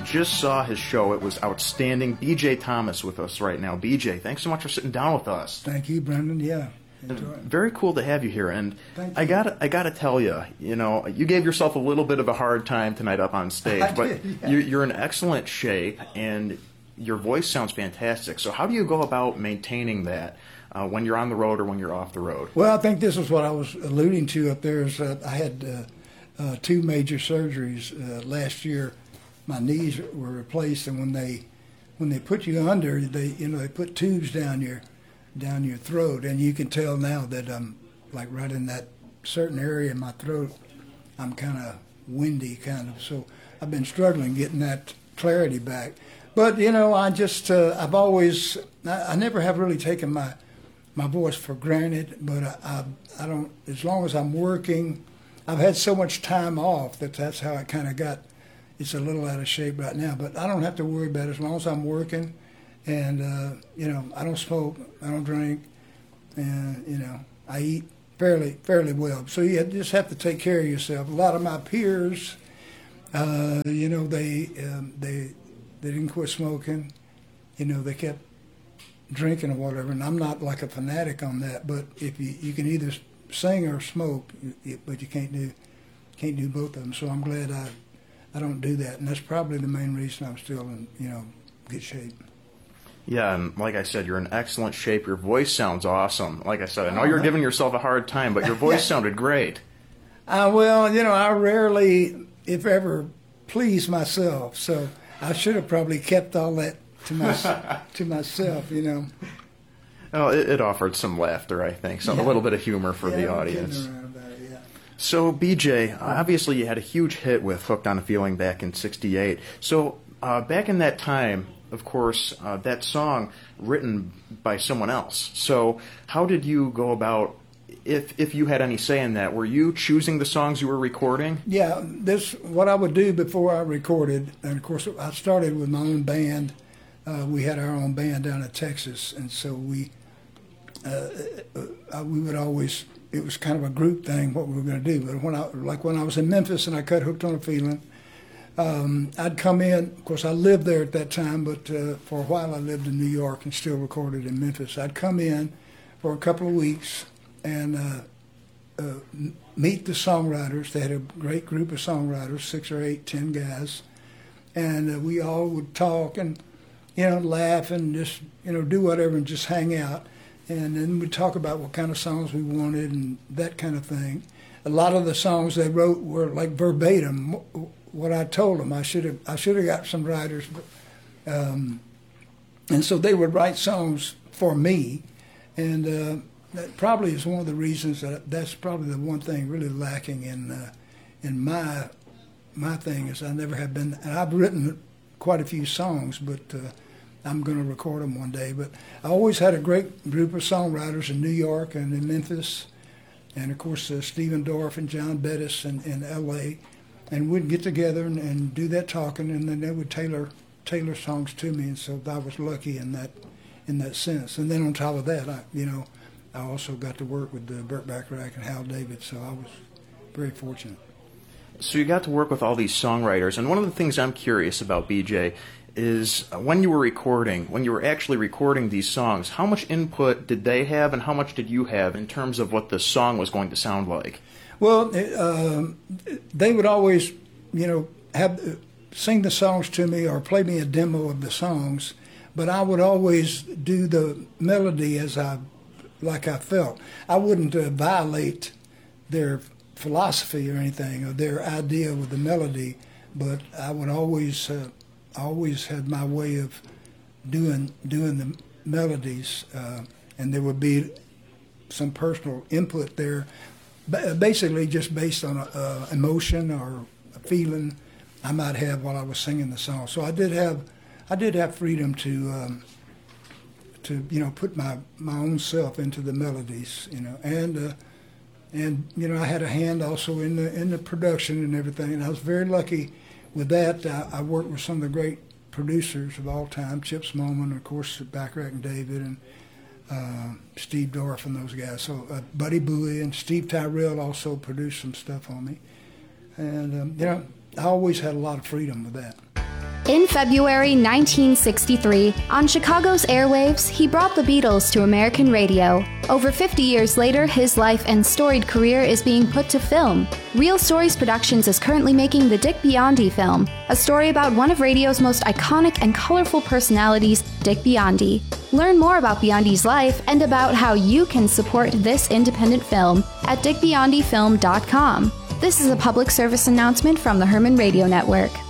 just saw his show. It was outstanding. B.J. Thomas with us right now. B.J., thanks so much for sitting down with us. Thank you, Brendan. Yeah. Very cool to have you here. And Thank I you. gotta tell you, you gave yourself a little bit of a hard time tonight up on stage, but did, yeah. you're in excellent shape and your voice sounds fantastic. So how do you go about maintaining that when you're on the road or when you're off the road? Well, I think this is what I was alluding to up there. Is I had two major surgeries last year. My knees were replaced, and when they put you under, they put tubes down your throat, and you can tell now that I'm like right in that certain area in my throat. I'm kind of windy, so I've been struggling getting that clarity back. But I just I never have really taken my voice for granted. But I don't. As long as I'm working, I've had so much time off that's how I kind of got. It's a little out of shape right now, but I don't have to worry about it as long as I'm working. And, I don't smoke, I don't drink, and, I eat fairly well. So you just have to take care of yourself. A lot of my peers, they didn't quit smoking. They kept drinking or whatever, and I'm not like a fanatic on that. But if you can either sing or smoke, but you can't do both of them. So I'm glad I don't do that, and that's probably the main reason I'm still in, good shape. Yeah, and like I said, you're in excellent shape. Your voice sounds awesome. Like I said, I know you're giving yourself a hard time, but your voice sounded great. Well, I rarely, if ever, please myself, so I should have probably kept all that to myself, Oh, it offered some laughter, I think, a little bit of humor for the audience. Kidding around about it, yeah. So, BJ, obviously you had a huge hit with Hooked on a Feeling back in '68. So, back in that time, of course, that song written by someone else. So, how did you go about, if you had any say in that? Were you choosing the songs you were recording? Yeah, what I would do before I recorded, and of course I started with my own band. We had our own band down in Texas, and so we would always. It was kind of a group thing what we were going to do. But when I was in Memphis and I cut Hooked on a Feeling, I'd come in. Of course, I lived there at that time, but for a while I lived in New York and still recorded in Memphis. I'd come in for a couple of weeks and meet the songwriters. They had a great group of songwriters, 6 or 8, 10 guys, and we all would talk and laugh and just do whatever and just hang out. And then we'd talk about what kind of songs we wanted and that kind of thing. A lot of the songs they wrote were like verbatim what I told them. I should have got some writers, and so they would write songs for me, and that probably is one of the reasons that's probably the one thing really lacking in my thing is I never have been. And I've written quite a few songs, but. I'm going to record them one day. But I always had a great group of songwriters in New York and in Memphis, and of course Stephen Dorff and John Bettis in L.A. And we'd get together and do that talking, and then they would tailor songs to me. And so I was lucky in that sense. And then on top of that, I also got to work with Burt Bacharach and Hal David, so I was very fortunate. So you got to work with all these songwriters, and one of the things I'm curious about, BJ, is when you were actually recording these songs, how much input did they have and how much did you have in terms of what the song was going to sound like? Well, they would always, sing the songs to me or play me a demo of the songs, but I would always do the melody like I felt. I wouldn't violate their philosophy or anything or their idea with the melody, but I would always had my way of doing the melodies, and there would be some personal input there, basically just based on emotion or a feeling I might have while I was singing the song. So I did have freedom to put my own self into the melodies, and I had a hand also in the production and everything, and I was very lucky. With that, I worked with some of the great producers of all time, Chip Smallman, of course, Bacharach and David, and Steve Dorff and those guys. So Buddy Bowie and Steve Tyrell also produced some stuff on me. And, I always had a lot of freedom with that. In February 1963, on Chicago's airwaves, he brought the Beatles to American radio. Over 50 years later, his life and storied career is being put to film. Real Stories Productions is currently making the Dick Biondi film, a story about one of radio's most iconic and colorful personalities, Dick Biondi. Learn more about Biondi's life and about how you can support this independent film at dickbiondifilm.com. This is a public service announcement from the Herman Radio Network.